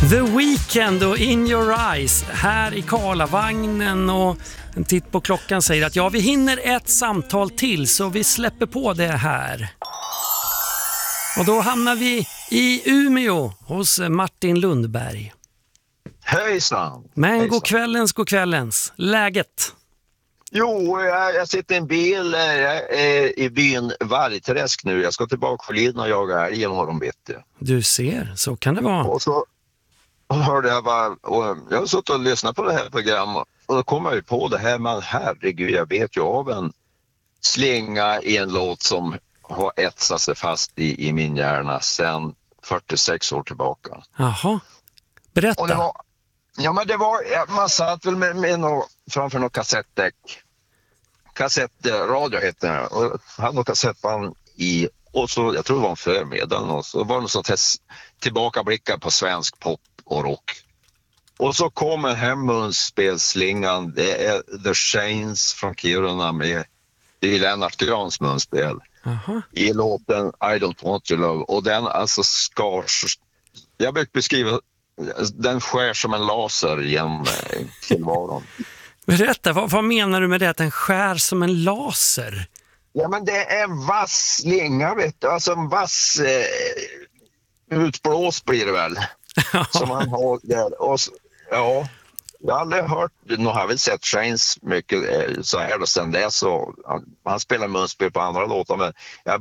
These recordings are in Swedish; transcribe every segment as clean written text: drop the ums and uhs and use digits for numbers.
The Weeknd och In Your Eyes här i Karlavagnen, och en titt på klockan säger att ja, vi hinner ett samtal till så vi släpper på det här. Och då hamnar vi i Umeå hos Martin Lundberg. Hejsan! Men Hejsan. god kvällens. Läget? Jo, jag sitter i en bil i byn Vargträsk nu. Jag ska tillbaka för Liden och jaga älg imorgon bitti. Du ser, så kan det vara. Och så hörde jag jag har suttit och lyssnat på det här programmet och då kom jag ju på det här, men herregud, jag vet ju av en slinga i en låt som har etsat sig fast i min hjärna sedan 46 år tillbaka. Jaha, berätta. Och det var, man satt väl framför något kassettdäck. Kassettradio hette det. Och hade något kassettband i. Och så, jag tror det var en förmiddag. Och så var det något sånt här tillbakablickar på svensk pop och rock. Och så kom en hemmunspelslingan. Det är The Shanes från Kiruna med. Det är Lennart Grans munspel. Aha. I låten I Don't Want Your Love. Och den alltså skars. Jag brukar beskriva. Den skär som en laser genom tillvaron. Berätta, vad menar du med det, att den skär som en laser? Ja, men det är en vass slinga, vet du. Alltså en vass utblås blir det väl. Som man har där. Och ja, jag har aldrig hört, nu har jag väl sett Shanes mycket så här och sen det så han spelar munspel på andra låtar, men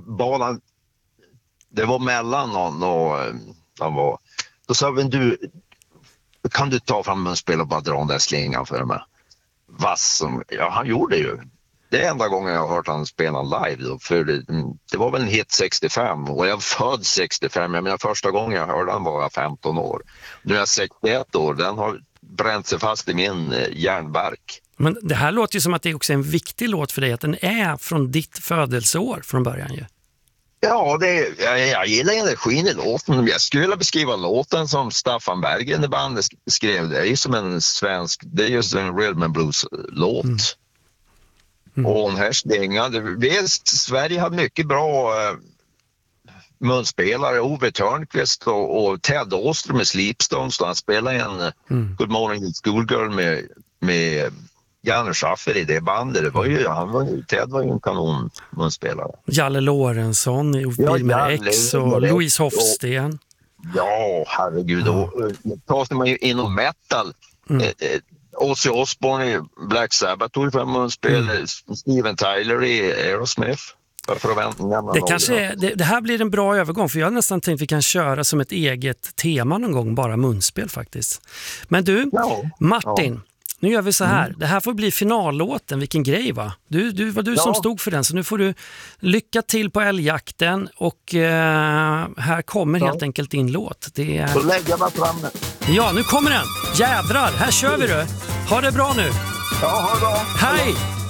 det var mellan någon och han var. Då sa vi, kan du ta fram munspel och bara dra den där slingan för mig? Vass som, ja, han gjorde ju. Det är enda gången jag har hört han spela live då, för det var väl en hit 65 och jag född 65. Jag menar, första gången jag hörde han var jag 15 år. Nu är jag 61 år, den har bränt sig fast i min hjärnbark. Men det här låter ju som att det är också en viktig låt för dig, att den är från ditt födelseår från början ju. Ja, jag gillar energin i låten. Jag skulle beskriva låten som Staffan Bergen i bandet skrev. Det är ju som en svensk, det är just en rhythm and blues-låt. Och den här slingan, Sverige har mycket bra munspelare. Ove Törnqvist och Ted Åström med Sleepstones. Han spelade en Good Morning Schoolgirl med Janne Schaffer i det bandet. Ted var ju en kanon munspelare. Jalle Lorentzon i Wilmer X och Louise Hofsten. Ja, herregud. Tar man ju inom metal. Ozzy Osbourne i Black Sabbath tog fram munspel. Steven Tyler i Aerosmith. Det här blir en bra övergång, för jag har nästan tänkt att vi kan köra som ett eget tema någon gång, bara munspel faktiskt. Men du, Martin, nu gör vi så här. Det här får bli finallåten, vilken grej va? Du var du som stod för den, så nu får du lycka till på älgjakten och här kommer helt enkelt din låt. Så lägger man fram den. Ja, nu kommer den. Jädrar, här kör vi du. Ha det bra nu. Ja, ha det bra. Hej!